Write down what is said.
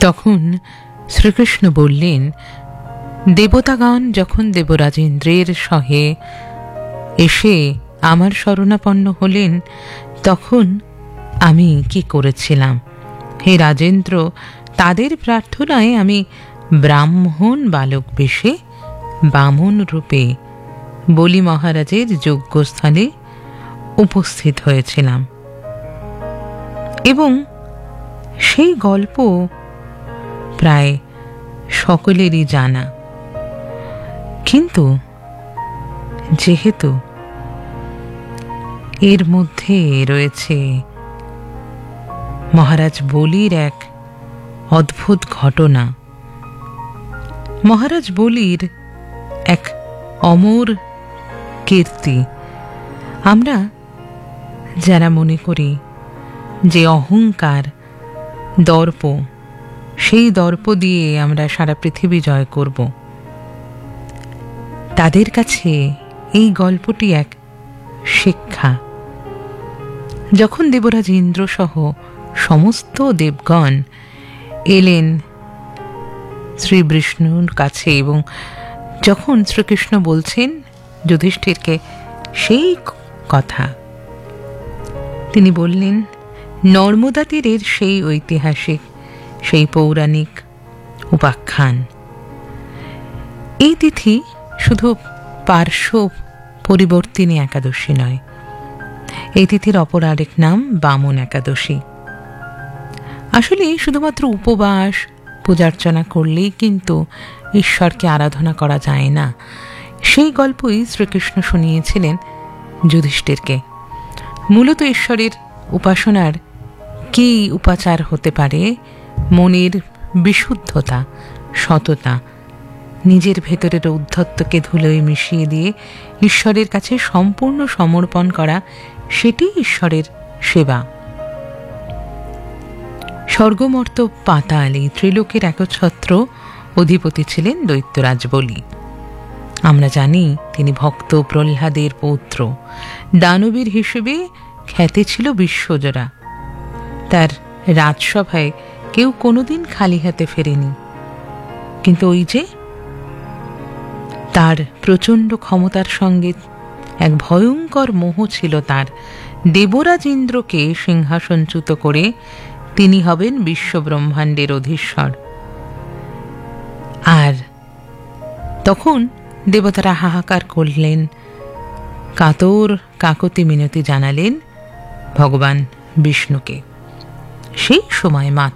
তখন শ্রীকৃষ্ণ বললেন, দেবতাগণ যখন দেবরাজেন্দ্রের সহে এসে আমার শরণাপন্ন হলেন, তখন আমি কি করেছিলাম? হে রাজেন্দ্র, তাদের প্রার্থনায় আমি ব্রাহ্মণ বালক বেশে বামন রূপে বলি মহারাজের যজ্ঞস্থলে উপস্থিত হয়েছিলাম, এবং সেই গল্প প্রায় সকলেরই জানা। কিন্তু যেহেতু এর মধ্যে রয়েছে মহারাজ বলির এক অদ্ভুত ঘটনা, মহারাজ বলির এক অমর কীর্তি, আমরা যারা মনে করি যে অহংকার, দর্প, সেই দর্প দিয়ে আমরা সারা পৃথিবী জয় করব, তাদের কাছে এই গল্পটি এক শিক্ষা। যখন দেবরাজ ইন্দ্র সহ সমস্ত দেবগণ এলেন শ্রী বিষ্ণুর কাছে, এবং যখন শ্রীকৃষ্ণ বলছেন যুধিষ্ঠিরকে সেই কথা, তিনি বললেন, নর্মদা তীরের সেই ঐতিহাসিক, সেই পৌরাণিক উপাখ্যান। এই তিথি শুধু পার্শ্ব পরিবর্তিনী একাদশী নয়, এই তিথির অপর আরেক নাম বামন একাদশী। আসলে শুধুমাত্র উপবাস পূজার্চনা করলেই কিন্তু ঈশ্বরকে আরাধনা করা যায় না। সেই গল্পই শ্রীকৃষ্ণ শুনিয়েছিলেন যুধিষ্ঠিরকে। মূলত ঈশ্বরের উপাসনার কি উপাচার হতে পারে? মনের বিশুদ্ধতা, সততা, নিজের ভেতরের ঔদ্ধত্যকে ধুলোয় মিশিয়ে দিয়ে ঈশ্বরের কাছে সম্পূর্ণ সমর্পণ করা, সেটি ঈশ্বরের সেবা। স্বর্গমর্ত পাতাল এই ত্রিলোকের একচ্ছত্র অধিপতি ছিলেন দৈত্যরাজ বলি। আমরা জানি তিনি ভক্ত প্রহ্লাদের পৌত্র, দানবীর হিসেবে খ্যাতি ছিল বিশ্বজোড়া। তার রাজসভায় কেউ কোনোদিন খালি হাতে ফেরেনি। কিন্তু ওই যে তার প্রচণ্ড ক্ষমতার সঙ্গে এক ভয়ঙ্কর মোহ ছিল তার, দেবরাজ ইন্দ্রকে সিংহাসনচ্যুত করে তিনি হবেন বিশ্বব্রহ্মাণ্ডের অধীশ্বর। আর তখন দেবতারা হাহাকার করলেন, কাতর কাকতি মিনতি জানালেন ভগবান বিষ্ণুকে। সেই সময় মাত্র